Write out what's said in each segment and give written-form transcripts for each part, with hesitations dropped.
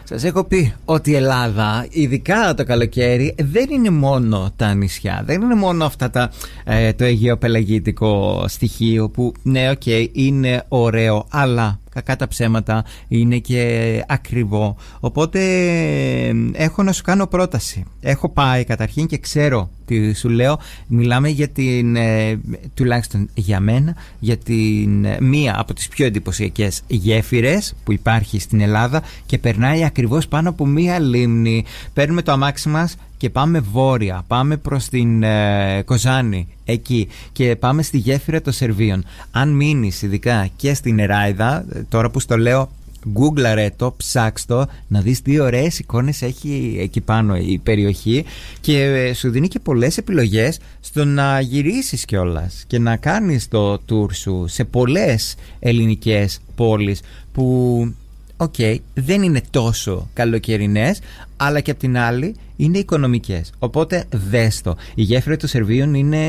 Σας έχω πει ότι η Ελλάδα, ειδικά το καλοκαίρι, δεν είναι μόνο τα νησιά. Δεν είναι μόνο αυτά το αιγαιοπελαγητικό στοιχείο που ναι, είναι ωραίο, αλλά κακά τα ψέματα είναι και ακριβό. Οπότε έχω να σου κάνω πρόταση. Έχω πάει καταρχήν και ξέρω τι σου λέω. Μιλάμε για την, τουλάχιστον για μένα, για την μία από τις πιο εντυπωσιακές γέφυρες που υπάρχει στην Ελλάδα και περνάει ακριβώς πάνω από μία λίμνη. Παίρνουμε το αμάξι μας και πάμε βόρεια, πάμε προς την Κοζάνη εκεί και πάμε στη γέφυρα των Σερβίων. Αν μείνεις ειδικά και στην Εράιδα, τώρα που στο λέω, γκούγκλαρε το, ψάξ' το, να δεις τι ωραίες εικόνες έχει εκεί πάνω η περιοχή και σου δίνει και πολλές επιλογές στο να γυρίσεις κιόλας και να κάνεις το tour σου σε πολλές ελληνικές πόλεις που δεν είναι τόσο καλοκαιρινές, αλλά και απ' την άλλη είναι οικονομικές. Οπότε δες το. Η γέφυρα των Σερβίων είναι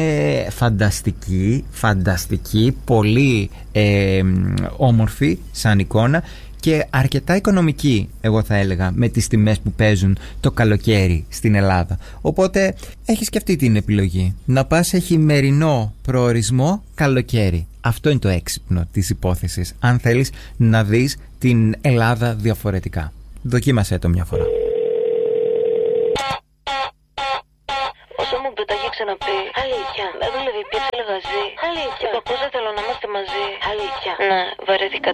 φανταστική, πολύ όμορφη σαν εικόνα και αρκετά οικονομική, εγώ θα έλεγα, με τις τιμές που παίζουν το καλοκαίρι στην Ελλάδα. Οπότε έχεις και αυτή την επιλογή. Να πας σε χειμερινό προορισμό καλοκαίρι. Αυτό είναι το έξυπνο της υπόθεσης, αν θέλεις να δεις την Ελλάδα διαφορετικά. Δοκίμασέ το μια φορά. Όσο μου το έχει ξαναπεί, αλήθεια. Δεν δουλεύει πια, λεγαζί. Αλήθεια. Και παππούς δεν θέλω να είμαστε μαζί. Αλήθεια. Ναι, βαρέθηκα